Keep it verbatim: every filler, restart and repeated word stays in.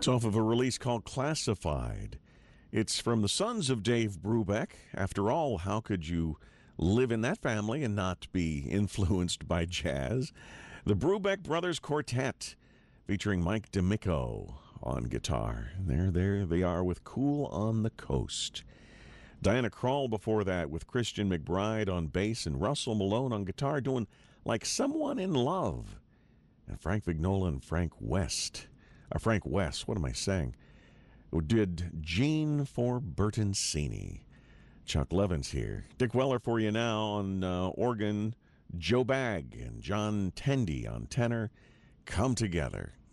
It's off of a release called Classified. It's from the sons of Dave Brubeck. After all, how could you live in that family and not be influenced by jazz? The Brubeck Brothers Quartet, featuring Mike D'Amico on guitar. There, there they are with Cool on the Coast. Diana Krall before that with Christian McBride on bass and Russell Malone on guitar doing Like Someone in Love. And Frank Vignola and Frank West. Uh, Frank West, what am I saying? Who did Gene for Bertoncini. Chuck Levin's here. Dick Weller for you now on uh, organ. Joe Bagg and John Tendy on tenor. Come Together.